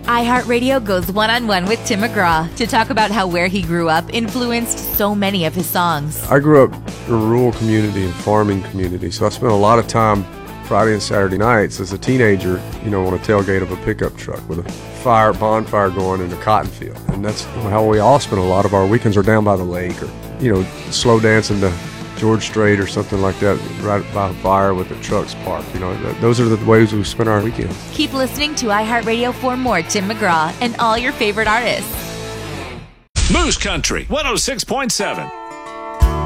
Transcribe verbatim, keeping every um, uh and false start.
iHeartRadio goes one-on-one with Tim McGraw to talk about how where he grew up influenced so many of his songs. I grew up in a rural community and farming community, so I spent a lot of time Friday and Saturday nights as a teenager, you know, on a tailgate of a pickup truck with a fire, bonfire going in a cotton field. And that's how we all spent a lot of our weekends, or down by the lake, or, you know, slow dancing to George Strait or something like that, right by a fire with the trucks parked. You know, th- those are the ways we spend our weekends. Keep listening to iHeartRadio for more Tim McGraw and all your favorite artists. Moose Country one oh six point seven.